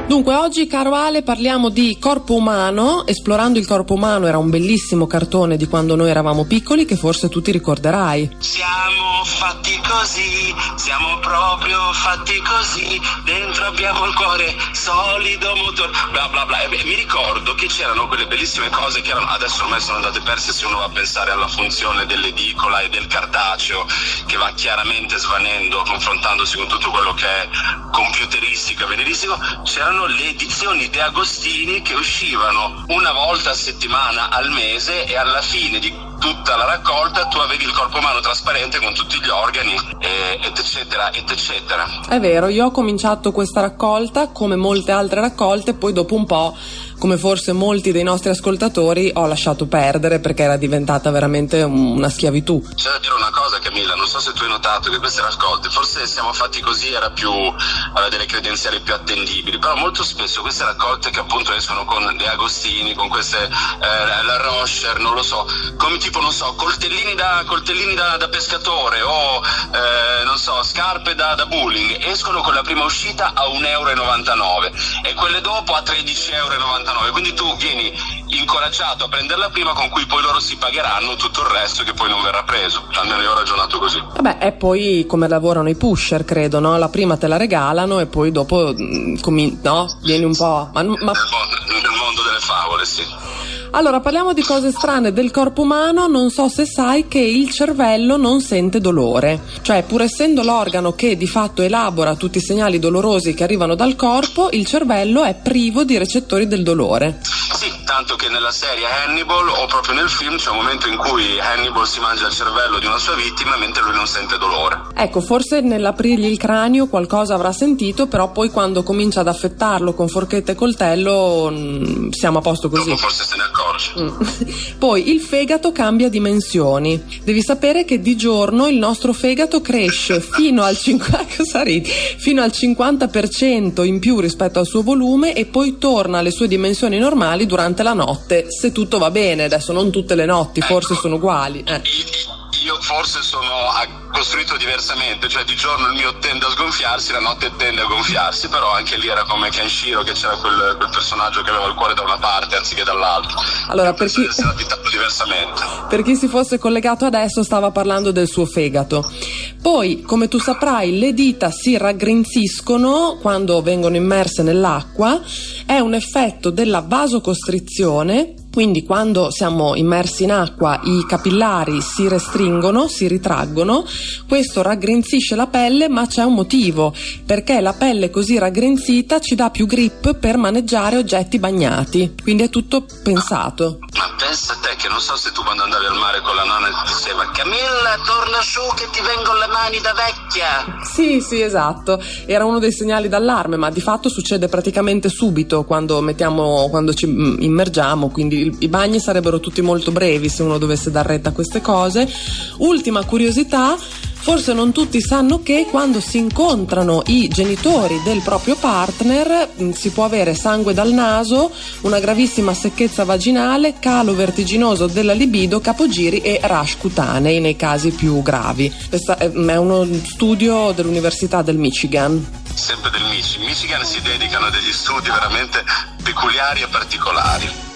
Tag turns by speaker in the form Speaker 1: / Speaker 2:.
Speaker 1: Dunque oggi, caro Ale, parliamo di corpo umano. Esplorando il corpo umano era un bellissimo cartone di quando noi eravamo piccoli, che forse tu ti ricorderai.
Speaker 2: Siamo fatti così, siamo proprio fatti così, dentro abbiamo il cuore solido, motore, bla bla bla. Mi ricordo che c'erano quelle bellissime cose che erano, adesso ormai sono andate perse se uno va a pensare alla funzione dell'edicola e del cartaceo, che va chiaramente svanendo, confrontandosi con tutto quello che è computeristico e veneristico. C'erano le edizioni De Agostini che uscivano una volta a settimana al mese, e alla fine di tutta la raccolta tu avevi il corpo umano trasparente con tutti gli organi, eccetera, eccetera.
Speaker 1: È vero, io ho cominciato questa raccolta come molte altre raccolte, poi dopo un po', come forse molti dei nostri ascoltatori, ho lasciato perdere perché era diventata veramente una schiavitù.
Speaker 2: C'è da dire una cosa, Camilla, non so se tu hai notato che queste raccolte, forse Siamo fatti così aveva delle credenziali più attendibili, però molto spesso queste raccolte che appunto escono con De Agostini, con queste la Rocher, non lo so, come tipo, non so, coltellini da pescatore o non so, scarpe da bowling, escono con la prima uscita a €1,99 e quelle dopo a €13,99, quindi tu vieni incoraggiato a prenderla prima, con cui poi loro si pagheranno tutto il resto che poi non verrà preso. Almeno io ho ragionato così.
Speaker 1: Vabbè, e poi come lavorano i pusher, credo, no? La prima te la regalano e poi dopo no? Vieni un po'... Nel
Speaker 2: mondo delle favole, sì.
Speaker 1: Allora, parliamo di cose strane del corpo umano. Non so se sai che il cervello non sente dolore, cioè pur essendo l'organo che di fatto elabora tutti i segnali dolorosi che arrivano dal corpo, il cervello è privo di recettori del dolore.
Speaker 2: Sì, tanto che nella serie Hannibal, o proprio nel film, c'è un momento in cui Hannibal si mangia il cervello di una sua vittima mentre lui non sente dolore.
Speaker 1: Ecco, forse nell'aprirgli il cranio qualcosa avrà sentito, però poi quando comincia ad affettarlo con forchetta e coltello siamo a posto così.
Speaker 2: Dopo forse se ne accorge.
Speaker 1: Poi il fegato cambia dimensioni. Devi sapere che di giorno il nostro fegato cresce fino al 50% in più rispetto al suo volume, e poi torna alle sue dimensioni normali durante la notte, se tutto va bene. Adesso non tutte le notti, forse sono uguali.
Speaker 2: Io forse sono costruito diversamente, cioè di giorno il mio tende a sgonfiarsi, la notte tende a gonfiarsi, però anche lì era come Kenshiro, che c'era quel personaggio che aveva il cuore da una parte anziché dall'altra. Allora, per chi si fosse collegato adesso, stava parlando del suo fegato.
Speaker 1: Poi, come tu saprai, le dita si raggrinziscono quando vengono immerse nell'acqua. È un effetto della vasocostrizione. Quindi quando siamo immersi in acqua i capillari si restringono, si ritraggono, questo raggrinzisce la pelle, ma c'è un motivo, perché la pelle così raggrinzita ci dà più grip per maneggiare oggetti bagnati, quindi è tutto pensato.
Speaker 2: Ma pensa a te che non so se tu quando andavi al mare con la nonna ti diceva: Camilla, torna su che ti vengono le mani da vecchia.
Speaker 1: Sì, esatto, era uno dei segnali d'allarme, ma di fatto succede praticamente subito quando ci immergiamo, quindi i bagni sarebbero tutti molto brevi se uno dovesse dar retta a queste cose. Ultima curiosità, forse non tutti sanno che quando si incontrano i genitori del proprio partner si può avere sangue dal naso, una gravissima secchezza vaginale, calo vertiginoso della libido, capogiri e rash cutanei nei casi più gravi. Questo è uno studio dell'Università del Michigan.
Speaker 2: Sempre del Michigan si dedicano a degli studi veramente peculiari e particolari.